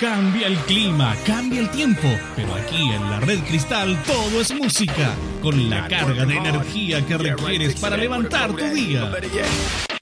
Cambia el clima, cambia el tiempo, pero aquí en la Red Cristal todo es música, con la carga de energía que requieres para levantar tu día.